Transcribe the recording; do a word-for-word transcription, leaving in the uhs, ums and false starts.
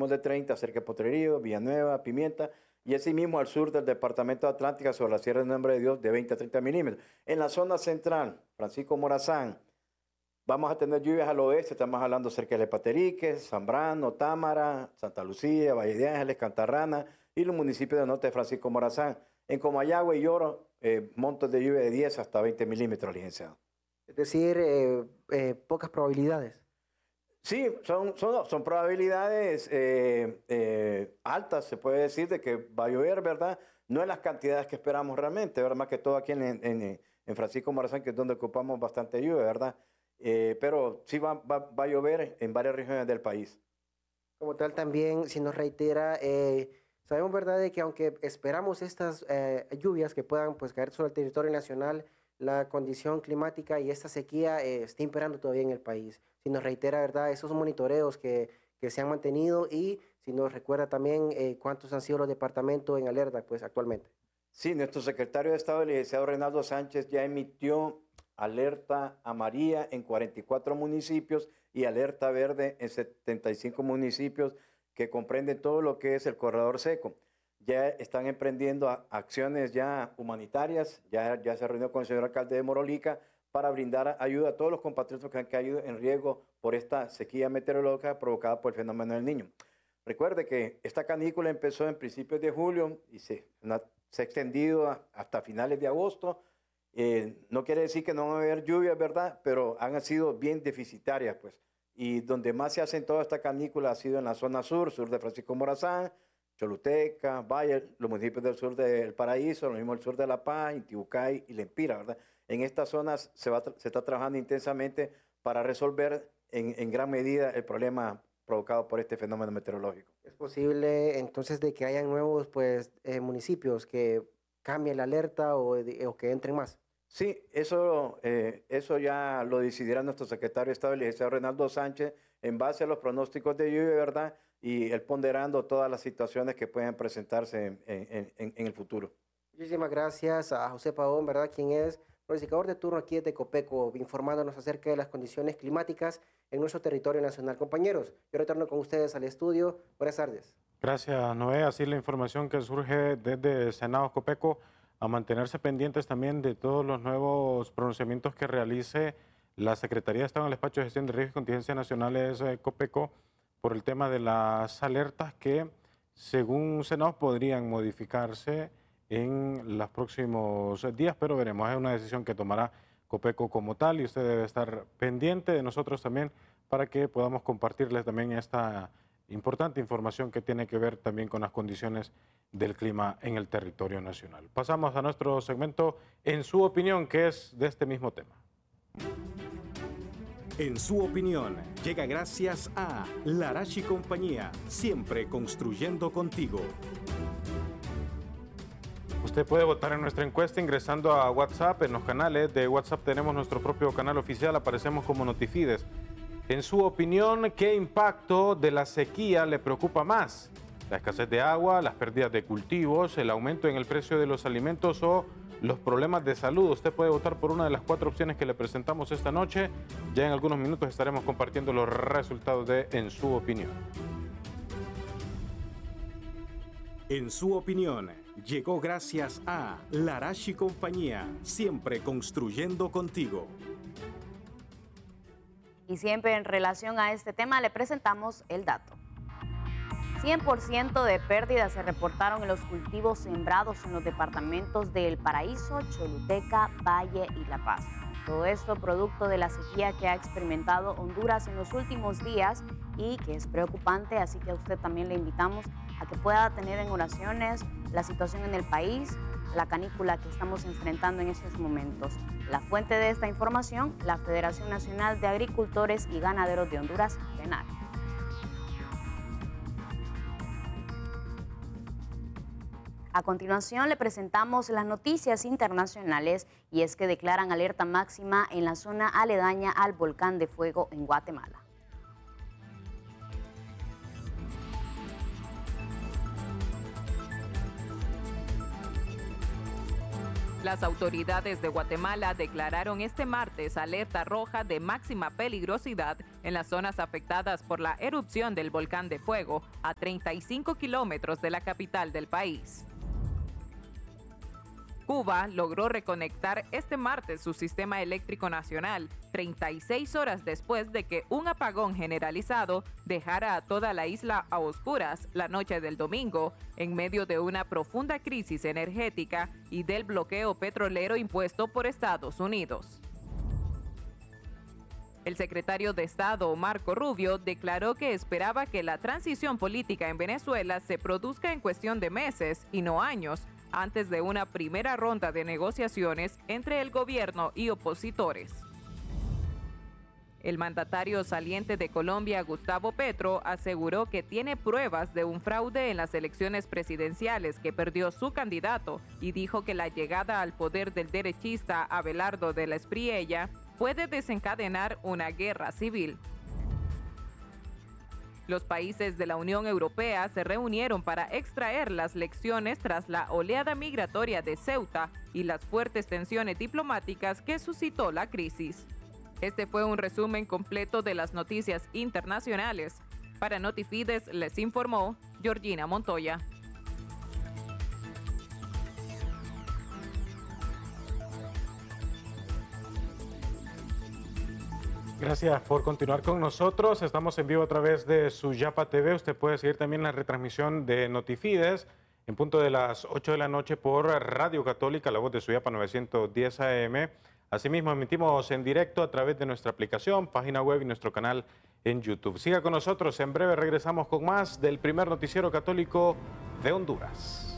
tenemos de treinta cerca de Potrerillo, Villanueva, Pimienta, y así mismo al sur del departamento de Atlántica sobre la Sierra del Nombre de Dios de veinte a treinta milímetros. En la zona central, Francisco Morazán, vamos a tener lluvias al oeste, estamos hablando cerca de Lepaterique, Zambrano, Támara, Santa Lucía, Valle de Ángeles, Cantarrana y los municipios del norte de Francisco Morazán. En Comayagua y Lloro, eh, montos de lluvia de diez hasta veinte milímetros, licenciado. Es decir, eh, eh, pocas probabilidades. Sí, son, son, son probabilidades eh, eh, altas, se puede decir, de que va a llover, ¿verdad? No en las cantidades que esperamos realmente, ¿verdad? Más que todo aquí en, en, en Francisco Morazán, que es donde ocupamos bastante lluvia, ¿verdad? Eh, pero sí va, va, va a llover en varias regiones del país. Como tal, también, si nos reitera, eh, sabemos, ¿verdad?, de que aunque esperamos estas eh, lluvias que puedan pues, caer sobre el territorio nacional, la condición climática y esta sequía eh, está imperando todavía en el país. Si nos reitera, ¿verdad?, esos monitoreos que, que se han mantenido y si nos recuerda también eh, cuántos han sido los departamentos en alerta pues, actualmente. Sí, nuestro secretario de Estado, el licenciado Reinaldo Sánchez, ya emitió alerta amarilla en cuarenta y cuatro municipios y alerta verde en setenta y cinco municipios que comprenden todo lo que es el corredor seco. Ya están emprendiendo acciones ya humanitarias, ya, ya se reunió con el señor alcalde de Morolica para brindar ayuda a todos los compatriotas que han caído en riesgo por esta sequía meteorológica provocada por el fenómeno del Niño. Recuerde que esta canícula empezó en principios de julio y se, una, se ha extendido hasta finales de agosto. Eh, no quiere decir que no van a haber lluvias, ¿verdad? Pero han sido bien deficitarias, pues. Y donde más se ha acentuado esta canícula ha sido en la zona sur, sur de Francisco Morazán, Choluteca, Valle, los municipios del sur del Paraíso, lo mismo el sur de La Paz, Intibucay y Lempira, ¿verdad? En estas zonas se, va, se está trabajando intensamente para resolver en, en gran medida el problema provocado por este fenómeno meteorológico. ¿Es posible entonces de que hayan nuevos pues, eh, municipios que cambien la alerta o, de, o que entren más? Sí, eso, eh, eso ya lo decidirá nuestro secretario de Estado, el licenciado Reinaldo Sánchez, en base a los pronósticos de lluvia, ¿verdad? Y él ponderando todas las situaciones que pueden presentarse en, en, en, en el futuro. Muchísimas gracias a José Pavón, ¿verdad? Quien es pronosticador de turno aquí de Copeco, informándonos acerca de las condiciones climáticas en nuestro territorio nacional. Compañeros, yo retorno con ustedes al estudio. Buenas tardes. Gracias, Noé. Así la información que surge desde Senado Copeco, a mantenerse pendientes también de todos los nuevos pronunciamientos que realice la Secretaría de Estado en el Despacho de Gestión de Riesgos y Contingencias Nacionales eh, Copeco por el tema de las alertas que, según Senado, podrían modificarse en los próximos días, pero veremos, es una decisión que tomará Copeco como tal y usted debe estar pendiente de nosotros también para que podamos compartirles también esta importante información que tiene que ver también con las condiciones del clima en el territorio nacional. Pasamos a nuestro segmento En su opinión, que es de este mismo tema. En su opinión, llega gracias a Larache y Compañía, siempre construyendo contigo. Usted puede votar en nuestra encuesta ingresando a WhatsApp. En los canales de WhatsApp tenemos nuestro propio canal oficial, aparecemos como Notifides. En su opinión, ¿qué impacto de la sequía le preocupa más? ¿La escasez de agua, las pérdidas de cultivos, el aumento en el precio de los alimentos o los problemas de salud? Usted puede votar por una de las cuatro opciones que le presentamos esta noche. Ya en algunos minutos estaremos compartiendo los resultados de En su opinión. En su opinión, llegó gracias a Larache y Compañía, siempre construyendo contigo. Y siempre en relación a este tema le presentamos el dato. cien por ciento de pérdidas se reportaron en los cultivos sembrados en los departamentos de El Paraíso, Choluteca, Valle y La Paz. Todo esto producto de la sequía que ha experimentado Honduras en los últimos días y que es preocupante, así que a usted también le invitamos a que pueda tener en oraciones la situación en el país, la canícula que estamos enfrentando en estos momentos. La fuente de esta información, la Federación Nacional de Agricultores y Ganaderos de Honduras, FENAGA. A continuación le presentamos las noticias internacionales y es que declaran alerta máxima en la zona aledaña al volcán de fuego en Guatemala. Las autoridades de Guatemala declararon este martes alerta roja de máxima peligrosidad en las zonas afectadas por la erupción del volcán de fuego a treinta y cinco kilómetros de la capital del país. Cuba logró reconectar este martes su sistema eléctrico nacional, treinta y seis horas después de que un apagón generalizado dejara a toda la isla a oscuras la noche del domingo, en medio de una profunda crisis energética y del bloqueo petrolero impuesto por Estados Unidos. El secretario de Estado, Marco Rubio, declaró que esperaba que la transición política en Venezuela se produzca en cuestión de meses y no años, antes de una primera ronda de negociaciones entre el gobierno y opositores. El mandatario saliente de Colombia, Gustavo Petro, aseguró que tiene pruebas de un fraude en las elecciones presidenciales que perdió su candidato y dijo que la llegada al poder del derechista Abelardo de la Espriella puede desencadenar una guerra civil. Los países de la Unión Europea se reunieron para extraer las lecciones tras la oleada migratoria de Ceuta y las fuertes tensiones diplomáticas que suscitó la crisis. Este fue un resumen completo de las noticias internacionales. Para Notifides les informó Georgina Montoya. Gracias por continuar con nosotros. Estamos en vivo a través de Suyapa T V. Usted puede seguir también la retransmisión de Notifides en punto de las ocho de la noche por Radio Católica, la voz de Suyapa novecientos diez A M. Asimismo, emitimos en directo a través de nuestra aplicación, página web y nuestro canal en YouTube. Siga con nosotros. En breve regresamos con más del primer noticiero católico de Honduras.